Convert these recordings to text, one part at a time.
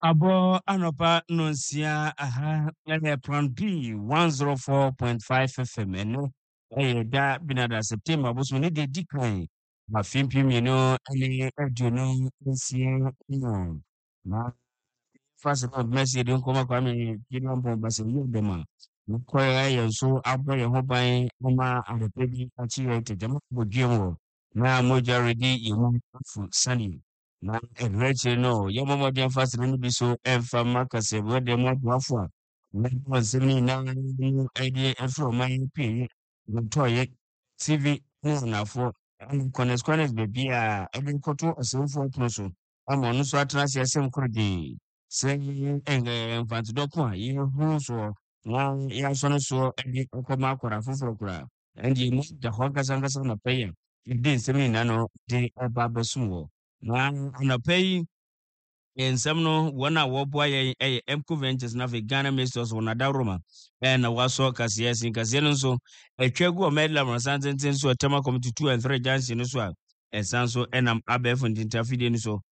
Abo anopa nonsia aha plan B 104.5 FM eno da binada September boso ne de dikan ma fimpim no ani aduno nsia no na fast food message din koma kwa me kino mbo base yede ma ko ya so abo ye ho ban ma adepe bi achi ye te jama bo dwemo na moja ready yemu fu sani na enreche no ya mama dia fast no bi so emfa makase bo de mo boafo a na mo sini na ni ide efro man pi no toye TV na fo an connect baby a ebe koto asemfo tno so ama no so atena se asem krodi se mfanti dɔko a yɛhu so na yɛasɔ no so de kɔma akɔra foforɔ koraa ɛnde mu da hɔ ankasa na pɛyɛ yɛde nsɛm nyinaa no de ɛba bɛsom wɔ na anɔpa yi nsɛm no wɔn a wɔboa yɛn ɛyɛ MCO Ventures na afei Ghana Ministers wɔn adaroma na wɔasɔ kaseɛ sin kaseɛ no nso atwa gu ɔmɛdla mmarasan tenten so ɛtɛma committee 2 and 3 junction no so a ɛsan so ɛnam abɛɛfo ntintafidie no so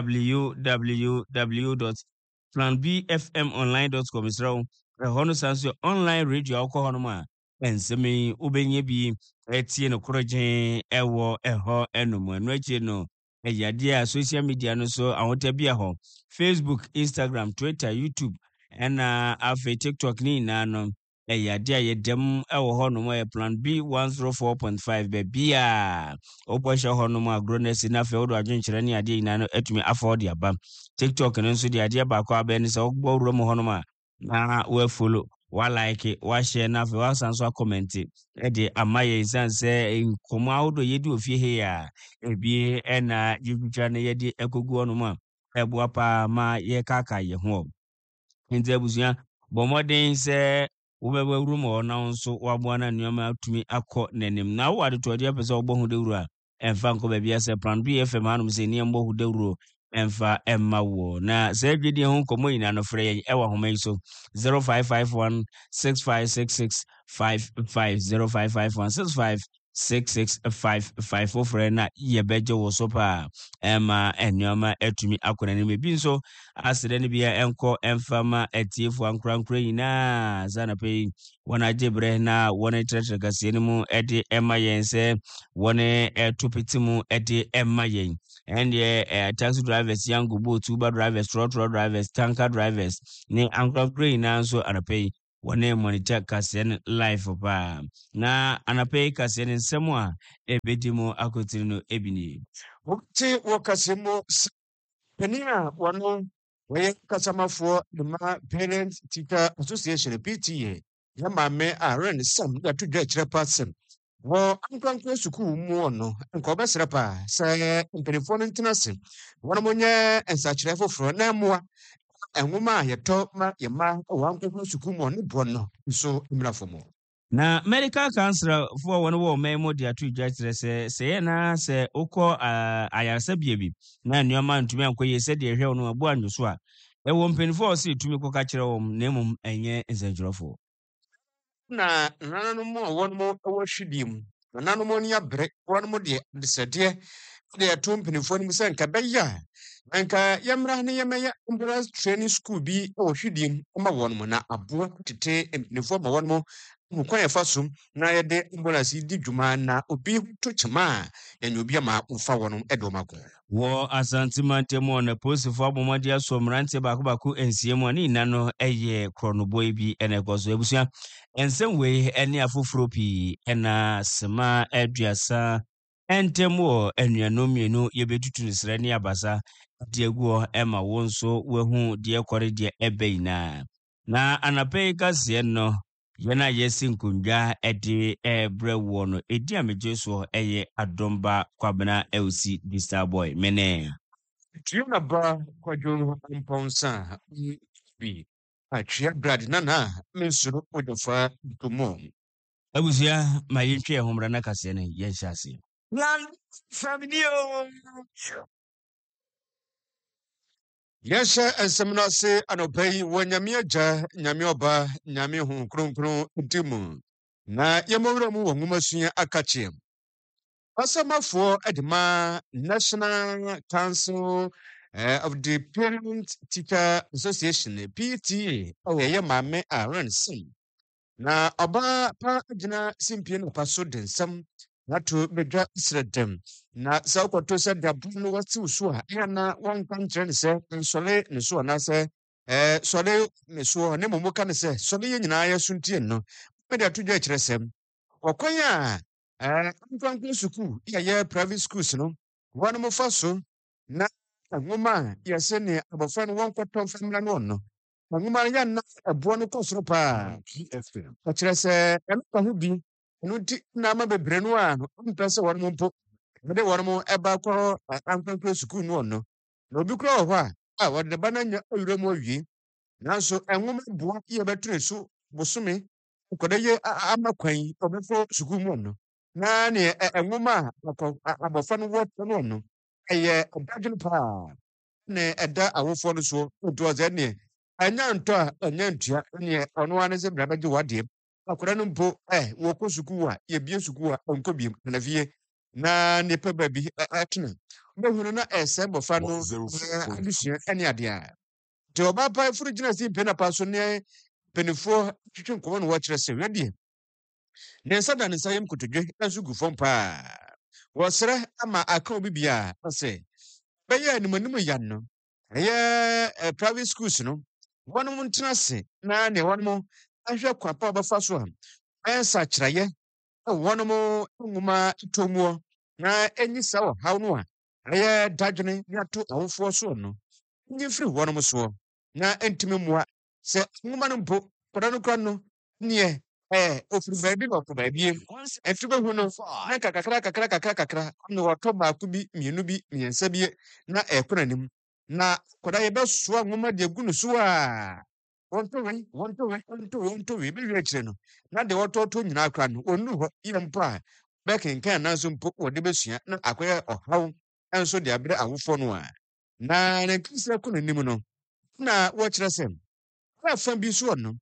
www.planbfmonline.com srɛw ɛhɔ no san so online radio a wokɔ hɔ nom a nsɛm yi wobɛnya bi ɛtie no korɔgyen ɛwɔ ɛhɔ ɛnom ɛno akyi no ɛyade a social media no so ahota bi ho Facebook, Instagram, Twitter, YouTube ɛna afei TikTok ni nyinaa no ɛyade a yɛdɛm ɛwɔ hɔ nom ɛyɛ plan B 104.5 baabi a wobɔhyɛ hɔ nom agorɔ no asi na afei wode adwenkyerɛ ne adeɛ nyinaa no atumi afa wo de aba TikTok no nso de adeɛ baako abɛɛ ne sɛ wobɔ wura mu hɔ nom a na woafollow like share na afei wasan so comment ɛde ama yɛ nsan sɛ nkɔmɔ ahodoɔ yɛdi ofie he a ebi ɛna yɛtwitwa no yɛde ɛkɔgu ɔnom a ɛboa paa ma yɛkaka yɛ ho nti abusua bɔ mmɔden sɛ wobɛbɛ wuru ma ɔna nso waboa na nneɛma atumi akɔ n'anim na wo adetoɔdeɛ pɛ sɛ wobɔ ho dawuro a ɛmfa nkɔ baabi asɛ plan B FM hanom sɛ nneɛma bɔ ho dawuro ɛmfa ɛmma wo na sɛ adwedi ho nkɔmmɔ nyinaa no frɛ yɛn ɛwɔ ahoma yi so 0551 656655 0551 656655 wofrɛ na yɛbɛgye wo so paa ɛma nneɛma atumi akɔ n'anim ebi nso asɛdɛ no bia ɛnkɔ ɛmfama atiefoɔ ankorankora nyinaa saa na pɛi wɔn agye berɛ na wɔn kyerɛkyerɛ kaseɛ no mu ɛde ɛma yɛn sɛ wɔn ɛto pete mu ɛde ɛma yɛn ɛndeɛ taxi drivers, yango boat, Uber drivers, trotro drivers, tanker drivers ne ankorankora nyinaa nso anapɛ yi wɔne monitor kaseɛ no live paa na anapɛ yi kaseɛ no nsɛm a ɛbɛdi mu akɔtiri no ebini Wote wakase mo panin a wɔno wɔyɛ kasamafoɔ de ma Parent Teacher Association PTA yɛ maame a ren sam da to dwa kyerɛ pa sɛm wɔ ankrankra sukuu mu no nka ɔbɛsrɛ pa sɛ mpanimfoɔ no ntena se wɔn mo nyɛ nsakyerɛ foforɔ na mmoa nwoma a yɛtɔ ma yɛma wɔ ankrankra sukuu mu no boɔ no nso mmirafo mu na medical counselor for wɔn wɔ ɔman mu de ato dwa kyerɛ sɛ yɛ na sɛ wokɔ ayaresabea bi na nneɛma ntumi ankɔ yie sɛdeɛ ɛhwɛ wo no abu anwo so a ɛwɔ mpanimfoɔ a ɔsɛ tumi kɔka kyerɛ wɔn na mmom ɛnyɛ nsɛntwerɛfoɔ na nananom a wɔn mo wɔ hwidie mu nananom ani abere wɔn mo de sɛdeɛ de ɛto mpanimfoɔ no mu sɛ nka bɛyɛ a nka yɛmmra ne yɛmɛyɛ ambulance training school bi wɔ hwidie mu ma wɔn mo na aboa tete mpanimfoɔ ma wɔn mo mu kwan yɛfa so na yɛde ambulance di dwuma na obi to kyema a yɛnyɛ obi ama mfa wɔn de wɔn akɔ wɔ asante mantam na polisifoɔ abɔmmɔde asɔ mmeranteɛ baako nsia mu a ne nyinaa no ɛyɛ korɔnobɔ bi ɛna ɛkɔ so abusua nsɛm wei ɛne afoforo pii ɛna sema aduasa ɛntɛm wɔ anuanom mmienu yɛbɛtutu no srɛ ne abasa de agu hɔ ɛma wo nso wahu deɛ kɔre deɛ ɛbɛ nyinaa na anapɛ yi kaseɛ no yɛn a yɛsi nkonnwa ɛde ɛbrɛ wɔ no ɛdi a megye so ɛyɛ adomba kwabena LC Vista Boy mene tuyo na ba kwadwo mpɔnsa bi atwea brad nana mensuro odefa ntomo abusua ma yɛntwe yɛn ho mmra na kaseɛ no yɛnhyɛ ase Land family Yɛhyɛ nsɛm no ase anɔpa yi wɔ nyame agya nyame ɔba nyame ho kronkron di mu na yɛmmɔwerɛ mu wɔ nwomasua aka kyerɛ m asɛmafoɔ de ma National Council of the Parent Teacher Association, PTA, ye maame a ransom. Na ọbaa pa gyina simpie no pa so de nsɛm na to bedwa sredem. Na sɛ wokɔto sɛ de aboa no wasiw so a, ɛyɛ na wɔnka nkyerɛ ne sɛ nsɔre ne so anaasɛ sɔre ne so ne mmom woka ne sɛ sɔre yɛ nyinaa yɛso ntie no. Mede ato dwa kyerɛ sɛm. Ɔkwan a nkwankwan sukuu yɛyɛ private schools no, wɔnom fa so na nwoma a yɛsɛ ne abɔfra no wɔnkɔtɔ mfamla no ɔno. Na nwoma no yɛnna ɛboɔ no kɔ soro paa. Ɔkyerɛ sɛ ɛno ka ho bi. Ɛno nti na ama bebree no a ɔmpɛ sɛ wɔnom mpo wɔde wɔnom ɛba kɔ nkwankwan sukuu no ɔno. Na obi kura wɔ hɔ a wɔde ne ba no anya awura mu awie. Nanso nwoma boa yɛbɛto ne so bosome nkɔda yɛ ama kwan ɔbɛkɔ sukuu mu ɔno. Na ne nwoma a abɔfra no wɔtɔ no ɔno ɛyɛ ɔdadwene paa ne ɛda awofoɔ no so nti ɔsɛ neɛ ɛnya ntɔ a ɛnya ntua neɛ ɔno ara ne sɛ bra bɛgye w'adeɛ. Akwadaa no mpo wɔkɔ sukuu a yɛbie sukuu a ɔnkɔ biem na fie na nnipa baabi ɛtena wobɛhunu na ɛsɛ mmɔfra no adesua ne adeɛ a nti ɔbaa pa foro gyina si mpɛ napa so ne mpanimfoɔ twitwe nkɔmmɔ no wɔkyerɛ sɛ wɛdeɛ ne nsa da ne nsa yam kotodwe nso gu fam paa. Wɔsrɛ ama aka obi bia sɛ bɛyɛ animanim yan no ɛyɛ private schools no wɔnom ntena ase na ne wɔnom ahwɛ kwan pa ɔbɛfa so a ɛyɛ nsakyerɛeɛ wɔnom nwoma tɔmuɔ na ɛnyi saa ɔhaw no a ɛyɛ dadwene ne ato awofoɔ soɔ no nyi firi wɔnom soɔ na ɛntumi mmoa sɛ nwoma no mpo kɔda no kora no neɛ ofiri baabi na ɔkɔ baabie ɛfiri bɛhu no na kakra ne wɔtɔ baako bi mmienu bi mmiɛnsa bi na ɛkɔ n'anim na kɔda yɛbɛsoa nwoma de agu no so a wɔntɔ wei bɛwie akyire no na de wɔtɔtɔ nyinaa kora no ɔnnu hɔ yɛ mpo a bɛkenkan nanso mpo wɔde bɛsua na akɔyɛ ɔhaw nso de abrɛ awofoɔ no a na ne nkisɛ kɔ n'anim no na wɔkyerɛ sɛ fa bi so no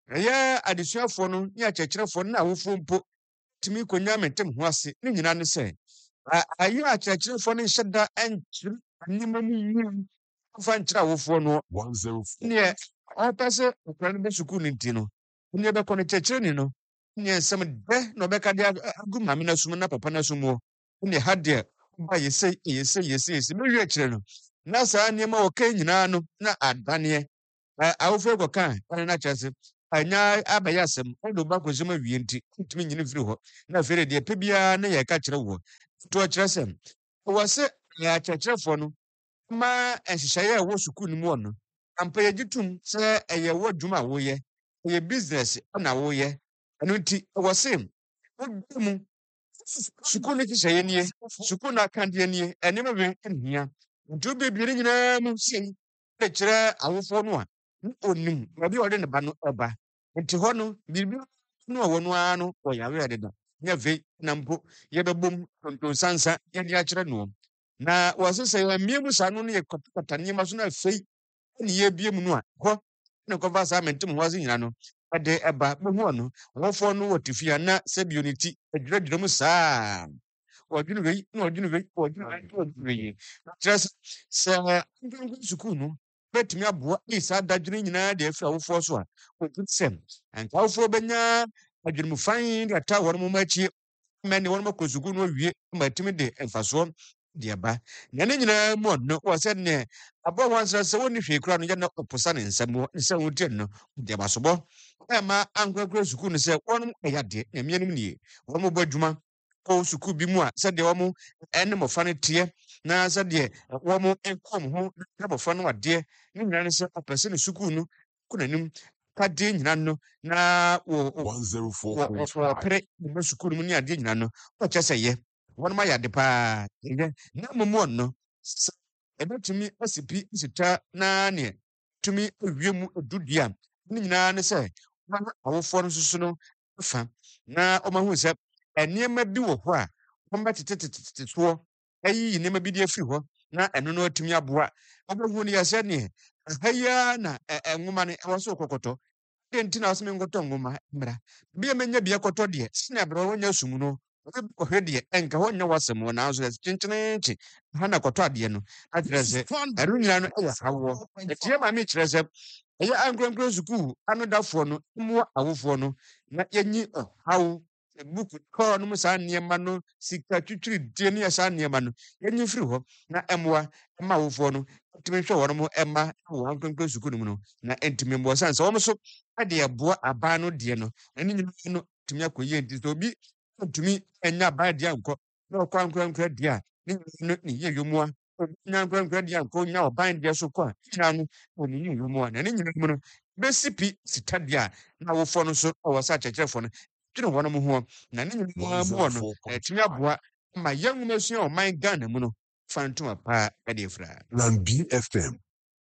ɛyɛ adesuafoɔ no ne akyerɛkyerɛfoɔ no na awofoɔ mpo tumi konya mentem ho ase ne nyinaa ne sɛ ayɛ akyerɛkyerɛfoɔ no nhyɛ da nkyerɛ nneɛma mu yie fa nkyerɛ awofoɔ no neɛ ɔpɛ sɛ ɔkora no bɛ sukuu no nti no neɛ bɛkɔ no kyerɛkyerɛni no neɛ nsɛm dɛ na ɔbɛka de agu maame no asom na papa no asom wɔ neɛ ha deɛ ɔba yɛsɛ bɛwie akyerɛ no na saa nneɛma wɔka nyinaa no na adaneɛ awofoɔ kɔka ɛne no akyerɛ sɛ anya abɛyɛ asɛm ɔde ɔba kɔsɛm awie nti ntumi nyine firi hɔ na afei deɛ pɛ biara na yɛka kyerɛ wɔ nti ɔkyerɛ sɛ ɛwɔ sɛ akyerɛkyerɛfoɔ no ma nhyehyɛeɛ a ɛwɔ sukuu no mu hɔ no ampa yɛgye tom sɛ ɛyɛ wɔ adwuma a woyɛ ɛyɛ business na woyɛ ɛno nti ɛwɔ sɛ wobɛ mu sukuu no nhyehyɛeɛ nie sukuu no akandeɛ nie ɛnneɛma bi nhia nti wobɛbie no nyinaa mu sei de kyerɛ awofoɔ no a na ɔnim baabi a ɔde ne ba no ɛba nti hɔ no biribi no a wɔ no ara no ɔyare ɛdeda ne afei na mpo yɛbɛbom ntonsansa yɛde akyerɛ no na wɔse sɛ yɛmmie mu saa no no yɛkɔtakɔta nneɛma so no afei ne yɛbie mu no a hɔ ne kɔfa saa mentem ho ase nyina no ɛde ɛba bɛhu ɔno ɔwɔfoɔ no wɔte fie a na sɛ bio ne ti adwerɛdwerɛ mu saa wɔdwene wei na wɔdwene wei kyerɛ sɛ nkwankwan sukuu no bɛtumi aboa yi saa dadwene nyinaa de afiri awofoɔ so a wɔtumi sɛ anka awofoɔ bɛnya adwenem fan de ata wɔn mo akyi ma ne wɔn akɔ sukuu no awie ma atumi de mfasoɔ de ɛba na ne nyinaa mu ɔno wɔ sɛ ne abɔ wɔn sɛ wɔn ne hwee kora no yɛ na ɔposa ne nsɛm wɔ ne sɛ wɔn ti no de abasobɔ ɛma ankɔkora sukuu no sɛ wɔn ɛyɛ adeɛ na mmea no nie wɔn bɔ adwuma kɔ sukuu bi mu a sɛdeɛ wɔn ɛne mmɔfra no teɛ na sɛdeɛ wɔn nkɔm ho na mmɔfra no adeɛ ne nyinaa ne sɛ ɔpɛ sɛ ne sukuu no kɔ n'anim kadeɛ nyinaa no na wɔpere ne sukuu no mu ne adeɛ nyinaa no ɔkyɛ sɛ yɛ wɔn ayɛ ade paa ɛyɛ na mmom ɔno sɛ ɛbɛtumi asi pi asita na neɛ tumi awie mu adudua ne nyinaa ne sɛ wɔn awofoɔ no nso no fa na wɔn ahu sɛ nneɛma bi wɔ hɔ a wɔn bɛtete soɔ ɛyiyi nneɛma bi de afiri hɔ na ɛno no atumi aboa wɔbɛhu no yɛ sɛ neɛ ha yi ara na nwoma no ɛwɔ so kɔkɔtɔ deɛ nti na ɔsɛ me nkɔtɔ nwoma mmra bia menya bia kɔtɔ deɛ sene abrɛ wɔnya sum no ohwe de enka ho nya wasem wo na so chinchinenchi ha na kɔtɔ ade no akyerɛ sɛ ɛno nyina no ɛyɛ hawo ɛtie ma me kyerɛ sɛ ɛyɛ ankrankran sukuu anodafoɔ no mu awofoɔ no na yenyi hawo buku kɔɔ no mu saa nneɛma no sika twitwiri die ne saa nneɛma no yenyi firi hɔ na ɛmoa ɛma awofoɔ no tumi hwɛ wɔn mo ɛma wɔ ankrankran sukuu no mu no na entumi mbɔ san sɛ wɔn so ade ɛboa aban no deɛ no ɛne nyinaa no tumi akɔyɛ nti sɛ obi ntumi ɛnya aban deɛ nkɔ na ɔkɔ ankrankran deɛ a ne nyinaa no ne yɛ yomua nya ankrankran deɛ nkɔ nya ɔban deɛ so kɔ a nyinaa no ɔne yɛ yomua na ne nyinaa mu no bɛsi pi sika deɛ a na awofoɔ no so ɔwɔ sɛ akyerɛkyerɛfoɔ no twene wɔn mo ho na ne nyinaa mu wɔ no ɛtumi aboa ma yɛn nwoma sua ɔman Ghana mu no fa ntoma paa ɛde efra Lambi FM.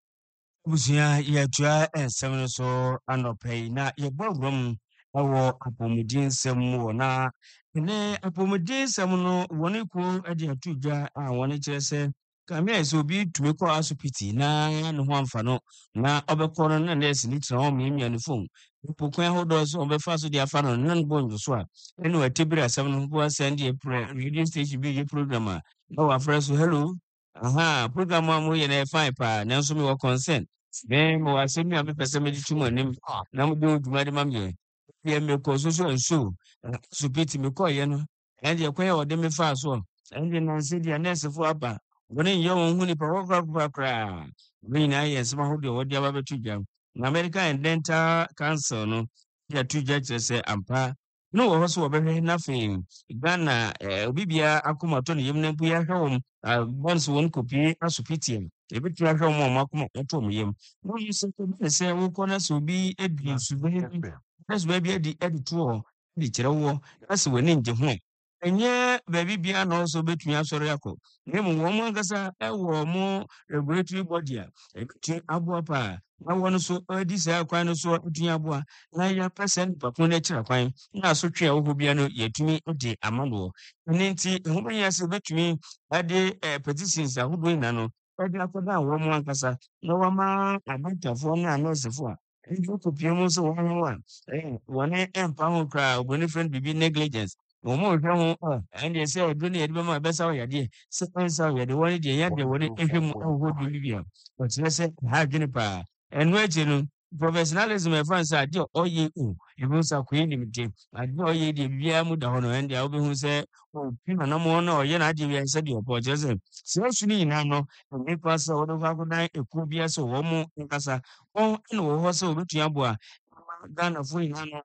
Busua yɛtua nsɛm no so anɔpɛ yi na yɛbɔ agorɔ ɛwɔ apɔmuden nsɛm mu wɔ na ne apɔmuden nsɛm no wɔne ko de ato dwa a wɔne kyerɛ sɛ kamea sɛ obi tumi kɔ asopiti na ne ho amfa no na ɔbɛkɔ no na nɛɛse ne kyerɛ hɔ mmiamia no fom mpokwan ahodoɔ so ɔbɛfa so de afa no na no bɔ ndwo so a ɛne watibiri asɛm no ho asɛn de radio station bi yɛ program a na wafrɛ so hello program a moyɛ no ɛfine paa nanso mewɔ concern mewɔ asɛm bi a mepɛ sɛ mede to mu anim na mode wo dwuma de ma meɛ yɛ mekɔ so nso supiti mekɔɔyɛ no ɛndeɛ kwan a wɔde me faa so ɛndeɛ nansɛ deɛ nɛɛsefo aba wɔne nyɛ wɔn ho nipa koraa wɔn nyinaa yɛ nsɛm ahodoɔ wɔde aba bɛto dwa na American Dental Council no yɛ to dwa kyerɛ sɛ ampa no wɔ hɔ so wɔbɛhwɛ na afei Ghana obi biara akoma tɔ ne yam na mpo yɛahwɛ wɔn bɔn so wɔn kopie asopitiɛ ebɛtumi ahwɛ wɔn a wɔn akoma ɛtɔ wɔn yam na wɔn sɛ sɛ wokɔ na sɛ obi adi suban bi adi to hɔ de kyerɛ wɔ na sɛ wɔn ani ngye ho ɛnyɛ baabi biara na ɔso betumi asɔre akɔ na mmom wɔn ankasa ɛwɔ mo regulatory body a ɛbɛtumi aboa paa na wɔn nso adi saa kwan no so atumi aboa na yɛapɛ sɛ nipa ko no akyira kwan na asotwe a wɔhɔ bia no yɛtumi de ama no ɛno nti ɛho bɛyɛ sɛ bɛtumi ade petitions ahodoɔ nyinaa no ɛde akɔda wɔn mo ankasa na wɔama adɔktafoɔ ne anɔɔsefoɔ a ɛde kɔpie mu nso wɔn ho a wɔne ɛmpa ho koraa obɔne frɛ no biribi negligence wɔn mo hwɛ ho ɛndeɛ sɛ ɔduro ne yɛde bɛma ɛbɛsa wo yadeɛ sɛ ɛnsa wo yadeɛ wɔne deɛ yɛdeɛ wɔne ɛhwɛ mu ahodoɔ bi bia ɔkyerɛ sɛ ha adwene paa ɛno akyi no professionalism ɛfa sɛ adeɛ ɔyɛ ebi nso akɔyɛ nimde adeɛ ɔyɛ deɛ biribiara mu da hɔ no ɛndeɛ wobɛhu sɛ ɔpi nanam na ɔyɛ n'adeɛ bi sɛdeɛ ɔpɛ ɔkyerɛ sɛ sɛ asu no nyinaa no nnipa sɛ wɔde kɔ akɔdan ekuo biara sɛ wɔn mo nkasa wɔn ɛna wɔ hɔ sɛ wɔbɛtumi aboa Ghanafoɔ nyinaa no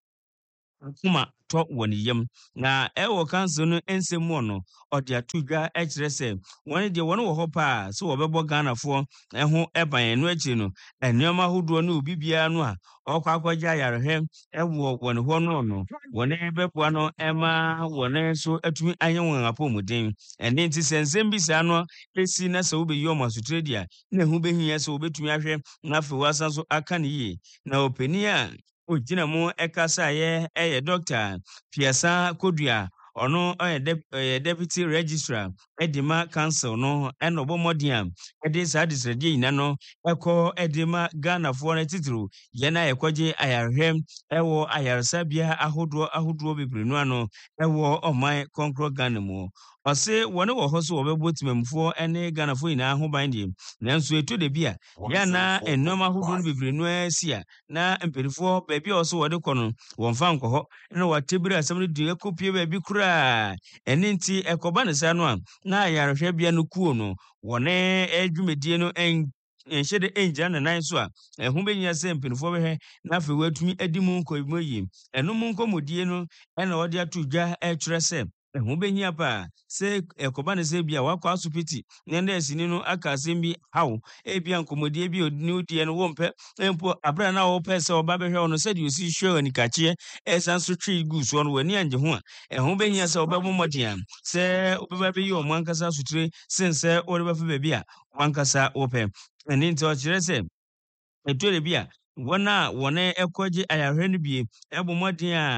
akoma tɔ wɔ ne yam na ɛwɔ council no nsɛm mu no ɔde ato dwa kyerɛ sɛ wɔn deɛ wɔn wɔ hɔ paa sɛ wɔbɛbɔ Ghanafoɔ ɛho ɛban ɛno akyi no nneɛma ahodoɔ no obi biara no a ɔkɔ akɔgye ayarehwɛ ɛwɔ wɔn hɔ no wɔn bɛboa no ɛma wɔn nso atumi anyɛ wɔn apɔmuden ɛne nti sɛ nsɛm bi saa no esi na sɛ wobɛyi wɔn asotire deɛ na ɛho bɛhia sɛ wɔbɛtumi ahwɛ na afei wɔasan so aka ne yie na ɔpanin a ogyina mu ɛkasaeɛ ɛyɛ Dr. Piasa Kodua ɔno ɔyɛ deputy registrar ɛde ma council no ɛna ɔbɔ mmɔden a ɛde saa adesrɛdeɛ nyina no ɛkɔ ɛde ma Ghanafoɔ no titiri yɛn a yɛkɔgye ayarehwɛ ɛwɔ ayaresabea ahodoɔ bebree no ano ɛwɔ ɔman kɔnkɔn Ghana mu ɔse wɔne wɔ hɔ so wɔbɛbɔ timamfoɔ ɛne Ghanafoɔ nyinaa ho ban deɛ nanso etu de bi a yɛana nneɛma ahodoɔ no bebree no asi a na mpanyinfoɔ baabi a ɔso wɔde kɔ no wɔmfa nkɔ hɔ na wɔatebiri asɛm no de ɛkɔpie baabi koraa ɛne nti ɛkɔba ne saa no a na ayarehwɛbea no kuo no wɔne adwumadie no nhyɛ de ɛngyina ne nan so a ɛho bɛnyia sɛ mpanyinfoɔ bɛhwɛ na afei wɔatumi adi mu nkɔmmɔ yie ɛno mu nkɔmmɔdie no ɛna wɔde ato dwa ɛkyerɛ sɛ ɛho bɛhia paa sɛ ɛkɔba ne sɛ bi a wakɔ asopiti na ɛnɛ asini no aka asɛm bi haw ebia nkɔmmɔdie bi ne wodie no wɔmpɛ mpo abrɛ na wɔpɛ sɛ ɔba bɛhwɛ wo no sɛdeɛ osi hwɛ anikakyeɛ ɛsan so twe gu soɔ no w'ani angye ho a ɛho bɛhia sɛ wɔbɛbɔ mmɔden a sɛ wobɛba bɛyi ɔmo ankasa asotire sen sɛ wɔde bɛfa baabi a wankasa wɔpɛ ɛne nti ɔkyerɛ sɛ ɛtuo de bi a wɔn a wɔne ɛkɔgye ayarehwɛ no bie ɛbɔ mmɔden a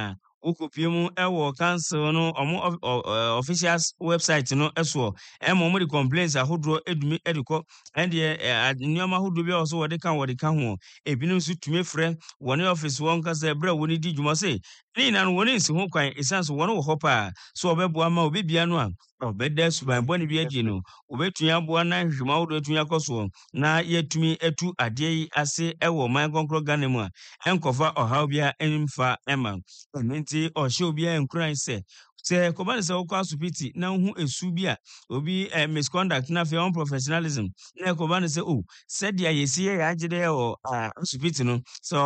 wokopie mu ɛwɔ council no ɔmo officials website no ɛso ɛma ɔmo de complaints ahodoɔ edumi ɛde kɔ ɛndeɛ nneɛma ahodoɔ bi a ɔso wɔde ka ho ebinom nso tumi frɛ wɔne office wɔn kasa ɛbrɛ wɔne di dwuma se ne nyinaa no wɔne nsi ho kwan esan so wɔne wɔ hɔ paa so ɔbɛboa ma obibia no a ɔbɛda suban bɔne bi adi no obɛtumi aboa na nhwehwɛmu ahodoɔ atumi akɔ soɔ na yɛatumi atu adeɛ yi ase ɛwɔ ɔman kɔnkɔn Ghana mu a ɛnkɔfa ɔhaw bia ɛmfa ɛma ɛno nti ɔhyɛ obiara nkuran sɛ kɔba ne sɛ wokɔ asopiti na wohu esu bi a obi misconduct na afei unprofessionalism na kɔba ne sɛ sɛdeɛ yɛsi yɛ agye dɛ wɔ asopiti no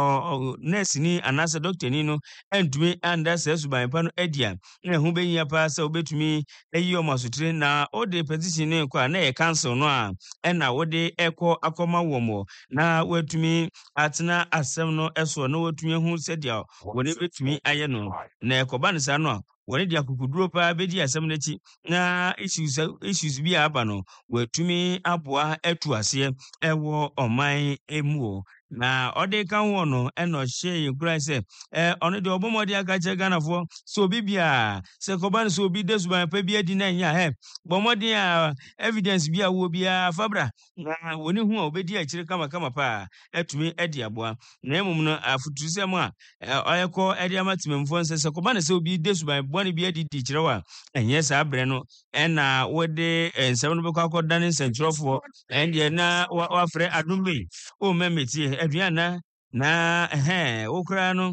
sɛ nurse ni anaasɛ doctor ni no ɛntumi anda sɛ suban pa no adi a na ɛho bɛyia paa sɛ wobɛtumi ayi ɔmo asotire na wode petition no kɔ a na yɛ council no a ɛna wode ɛkɔ akɔma wɔn na watumi atena asɛm no ɛsoɔ na watumi ahu sɛdeɛ wɔne bɛtumi ayɛ no na ɛkɔba ne saa no a wɔne de akukuduro paa bɛdi asɛm n'akyi na issues bi a aba no watumi aboa atu aseɛ ɛwɔ ɔman mu na ɔde ka ho no ɛna ɔhyɛ yɛnkura sɛ ɔno deɛ ɔbɔ mmɔde aka kyerɛ Ghanafoɔ sɛ obi bia sɛ kɔba no sɛ obi da suban pa bi adi na ɛnyɛ bɔ mmɔden a evidence bi a wɔ biara fabra na wɔne hu a obɛdi akyire kamakama paa atumi adi aboa na mmom no afotusɛm a ɔyɛkɔ ɛde ama temamfoɔ nsɛ sɛ kɔba no sɛ obi da suban bɔne bi adi di kyerɛ wɔ a ɛnyɛ saa berɛ no ɛna wode nsɛm no bɛkɔ akɔdane nsɛnkyerɛfoɔ ɛndeɛ na wafrɛ adom bɛyi ɔmmɛmɛtie aduana na wokora no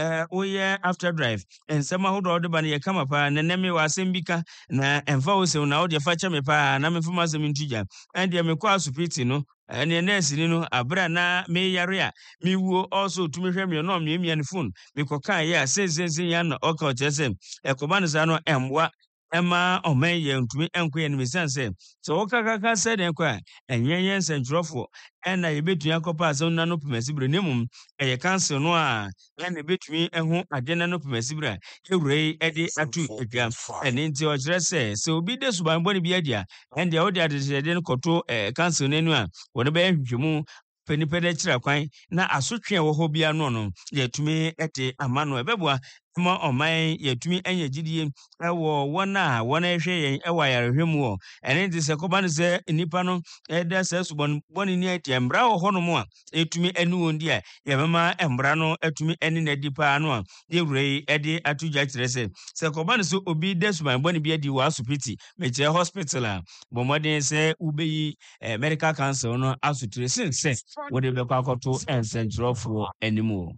woyɛ after drive nsɛm ahodoɔ wode ba no yɛkama paa na nɛme wɔ asɛm bi ka na ɛmfa wo sɛm na wode fa kyɛ me paa na memfa m asɛm nto gya ɛndeɛ mekɔ asopiti no ɛneɛ nɛɛsini no aberɛ na meyare a mewuo ɔso tumi hwɛ me ɔno mmiamia ne phone mekɔkaeɛ a sensensɛn yɛ na ɔka ɔkyerɛ sɛ ɛkɔba no saa no ɛmboa ɛma ɔman yɛ ntumi ɛnkɔ yɛ no mesiane sɛ wokakaka sɛ dɛn kɔ a ɛnyɛ yɛ nsɛntwerɛfoɔ ɛna yɛbɛtumi akɔpa asɛm na no pemasi berɛ ne mmom ɛyɛ council no a ɛna ɛbɛtumi ɛho adeɛ na no pemasi berɛ a ɛwura yi ɛde ato adwa ɛne nti ɔkyerɛ sɛ obi de suban bɔne bi adi a ɛndeɛ wode adehyɛdeɛ no kɔto council no anu a wɔde bɛyɛ nhwehwɛmu panipa de kyerɛ kwan na asotwe a ɛwɔ hɔ bia no yɛtumi ɛte ama no ɛbɛboa ma ɔman yɛtumi ɛnyɛ gyidie ɛwɔ wɔn a wɔn ɛhwɛ yɛn ɛwɔ ayarehwɛ mu wɔ ɛne nti sɛ kɔba no sɛ nnipa no ɛda sɛ subɔne ni ati mbra wɔ hɔ nom a ɛtumi ɛne wɔn di a yɛbɛma mbra no ɛtumi ɛne n'adi paa no a yɛwura yi ɛde ato gya kyerɛ sɛ kɔba no sɛ obi da suban bɔne bi adi wɔ asopiti mekyerɛ hospital a bɔ mmɔden sɛ wobɛyi medical council no asotire sen sɛ wode bɛkɔ akɔto nsɛnkyerɛfoɔ anim o.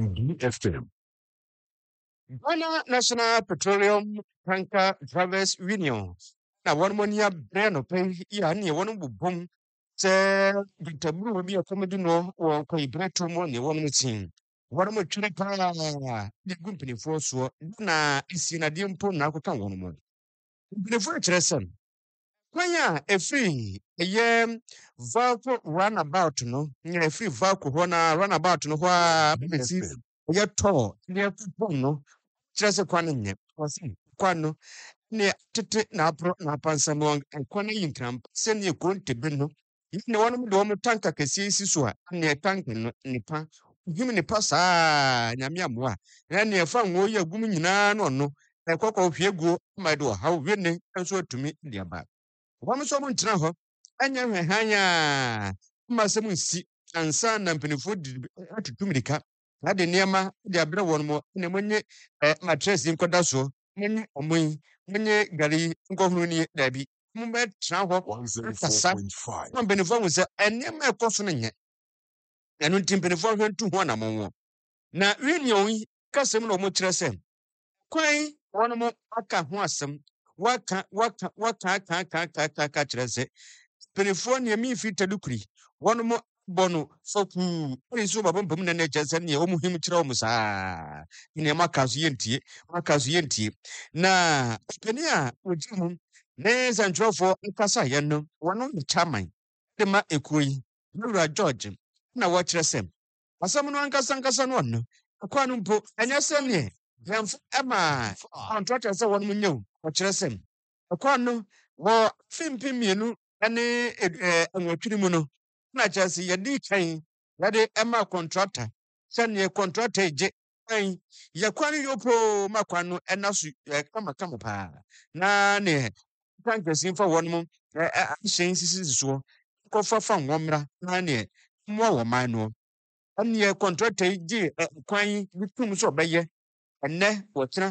Ghana National Petroleum Tanker Drivers Union na wɔn mo ni abɛn no pɛ yi a ne wɔn bobom sɛ gitaburu bi a kɔmɛdi no wɔ kɔ ibere to mo ne wɔn mo tin wɔn mo twere paa de gu mpanyinfoɔ soɔ na esi na deɛ mpo na akɔka wɔn mo mpanyinfoɔ kyerɛ sɛ kwan a efiri ɛyɛ Valco runabout no nyɛ efiri Valco hɔ na runabout no hɔ a bɛsi ɛyɛ tɔɔ ne ɛkɔpɔn no kyerɛ sɛ kwan no nyɛ wɔsi kwan no ne tete na apro na apansam wɔn kwan no yi nkram sɛnea kontebe no ne wɔn de wɔn tanka kɛseɛ si so a ne tanka no nipa him nipa saa nyame amoa ne ɛfa ngo yɛ gum nyinaa no no ɛkɔkɔ hwie guo ma de ɔhaw wie ne nso atumi de aba wɔn nso mo ntena hɔ anya hwɛhan a ma sɛm nsi ansa na mpanimfoɔ de atutu mirika na de nneɛma de abrɛ wɔn mo ne monye matress nkɔda so monye ɔmo monye gari nkɔhoro ni dabi mo bɛ tena hɔ kasa na mpanimfoɔ ho sɛ nneɛma ɛkɔ so no nyɛ ɛno nti mpanimfoɔ hwɛ ntu ho anamɔ na union yi kasɛm na ɔmo kyerɛ sɛ kwan wɔn mo aka ho asɛm waka kyerɛ sɛ mpanimfoɔ nneɛma mfi tadukuri wɔn mo bɔ no fɔkuu ɛne so baba mpam na ne kyerɛ sɛ neɛ ɔmo him kyerɛ ɔmo saa nneɛma aka so yɛntie na ɔpanin a ɔgye mu ne nsɛntwerɛfoɔ nkasa yɛn no wɔn ne chairman de ma ekuo yi Lura George na wɔkyerɛ sɛ asɛm no ankasa no ɔno akwa no mpo ɛnyɛ sɛ neɛ yɛmfo ɛma contractor sɛ wɔn mo nyɛ wɔkyerɛ sɛ akwa no wɔ fimpim mmienu ne nwɔtwiri mu no na kyerɛ sɛ yɛde kan yɛde ɛma contractor sɛneɛ contractor gye kwan yɛ kwan yopo ma kwan no ɛna so kama paa na ne tankɛse mfa wɔn mo ahyɛn sisi soɔ kɔfa fa nwɔmmra na ne mmoa wɔ man no ɛneɛ kɔntrata yi gye kwan yi tum sɛ ɔbɛyɛ ɛnɛ wɔkyena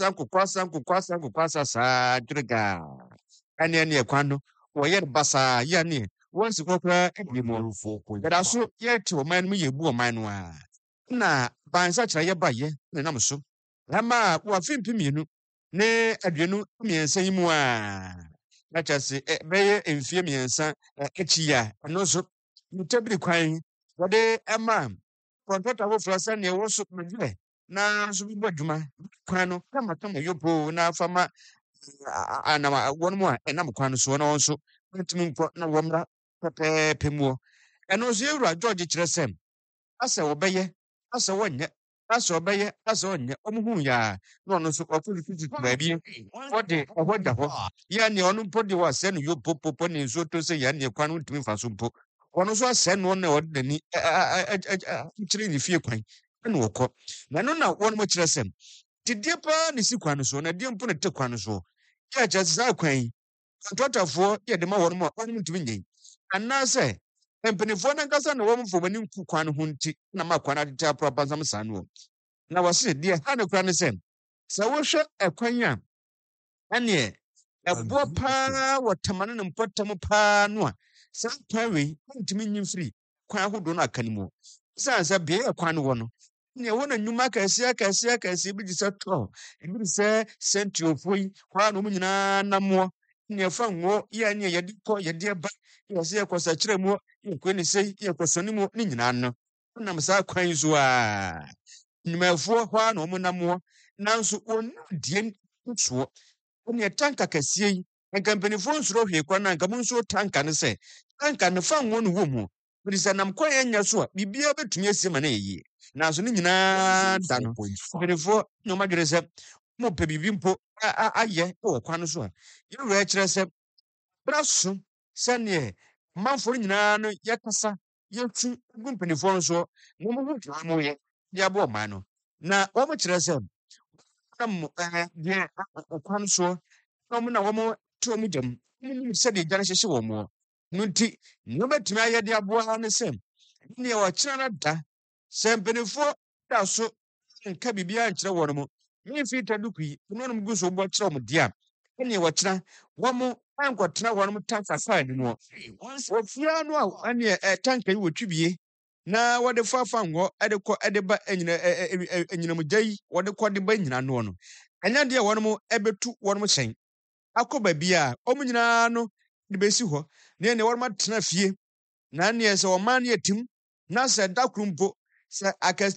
kokwasa saa dweregaa ɛneɛ kwan no wɔyɛ no basaa yɛ ne wɔn si hɔ koraa ɛdi mu yɛda so yɛte ɔman no mu yɛ bu ɔman no a na bansa kyerɛ yɛbayɛ ne nam so ɛma wɔafe mmienu ne aduonu mmiɛnsa yi mu a na kyerɛ sɛ bɛyɛ mfie mmiɛnsa akyi a ɛno nso mutabiri kwan wɔde ɛma kɔntrata foforɔ sɛneɛ wɔ so medwerɛ na nso bibɔ adwuma kwan no kama yopo na fama anam wɔn mu a ɛnam kwan no so na wɔn nso ntumi nkɔ na wɔmmra pɛpɛɛpɛ mu ɛno nso yɛwura george kyerɛ sɛ asɛ wɔbɛyɛ asɛ wɔnyɛ asɛ ɔbɛyɛ asɛ ɔnyɛ ɔmo hu yɛ na ɔno nso ɔkɔ tutu baabi wɔde ɛhɔ da hɔ yɛ nea ɔno mpo de wɔ asɛ no yopopopo ne nsuo to sɛ yɛ nea kwan no ntumi mfa so mpo ɔno nso asɛ no na ɔde n'ani kyerɛ ne fie kwan ɛna wɔkɔ na ɛno na wɔn mo kyerɛ sɛ tideɛ paa ne si kwan no so na deɛ mpo ne te kwan no so yɛ kyerɛ sɛ saa kwan yi kɔntratafoɔ yɛ de ma wɔn mo a wɔn ntumi nyɛ anaasɛ mpanyinfoɔ n'ankasa na wɔn mfom ani nku kwan no ho nti na ma kwan atete aprapansam saa no na wɔse deɛ ha ne kora ne sɛ wohwɛ ɛkwan a ɛneɛ ɛboɔ paa wɔ tamane ne mpɔtam paa no a saa kwan wei ntumi nyi mfiri kwan ahodoɔ no aka no mu sɛ sɛ bea kwan no wɔ no nea wɔn nnwuma akɛseɛ bi gye sɛ tɔ ebi sɛ sɛntuofoɔ yi hɔ a na wɔn nyinaa namoɔ nea fa ngo yɛ nea yɛde kɔ yɛde ba yɛsɛ yɛkɔ sɛkyerɛ mu yɛkɔ ne sɛ yɛkɔ sɔne mu ne nyinaa no nam saa kwan yi so a nnwumayɛfoɔ hɔ a na wɔn namoɔ nanso wɔn die nsoɔ nea tanka kɛseɛ yi nka mpanimfoɔ nsoro hwee kwan na nka mo nso tanka no sɛ tanka no fa ngo no wɔ mu wɔde sɛ nam kwan yɛn nyɛ so a biribiara bɛtumi asie ma na yɛyie nanso ne nyinaa da no mpanimfoɔ na wɔn adwene sɛ mo pɛ biribi mpo ayɛ wɔ kwan no so a yɛwura kyerɛ sɛ bra so sɛneɛ manfoɔ no nyinaa no yɛkasa yɛtu gu mpanimfoɔ no so na wɔn ho twaa mo yɛ de aboɔ ɔman no na wɔn kyerɛ sɛ nam deɛ kwan no so na wɔn to wɔn gyam sɛdeɛ gya no hyehyɛ wɔn mo no nti nea wɔbɛtumi ayɛ de aboa ne sɛ nea wɔkyerɛ no da sɛ mpanimfoɔ da so nka biribiara nkyerɛ wɔn mo mfi taduku yi wɔn gu so bɔ kyerɛ wɔn deɛ ɛnea wɔkyerɛ wɔn ankɔtena wɔn mo tanka saa anim wɔfia no a ɛnea tanka yi wɔtwi bie na wɔde fafa ngɔ ɛde kɔ ɛde ba anyinamugya yi wɔde kɔ de ba nyina no ɛnyɛ deɛ wɔn mo ɛbɛtu wɔn mo hyɛn akɔ baabi a wɔn nyinaa no de bɛsi hɔ na nea wɔn atena fie na nea sɛ ɔman no yɛtim na sɛ dakoro mpo sɛ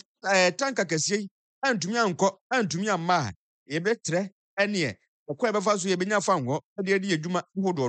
tanka kɛseɛ yi antumi ankɔ antumi amma a yɛbɛtrɛ ɛneɛ ɔkɔ ɛbɛfa so yɛbɛnya fa ngɔ ɛde adi adwuma ahodoɔ